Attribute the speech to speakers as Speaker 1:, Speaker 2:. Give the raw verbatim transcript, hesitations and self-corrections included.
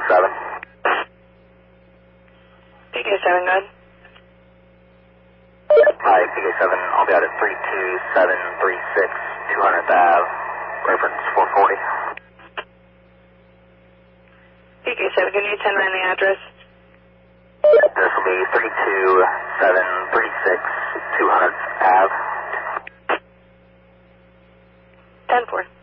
Speaker 1: seven.
Speaker 2: P K seven, good.
Speaker 1: Hi, P K seven, I'll be out at three two seven three six, two hundredth Ave, reference four forty.
Speaker 2: P K seven, can you send me the address?
Speaker 1: This will be three two seven three six, two hundredth Ave.
Speaker 2: ten four.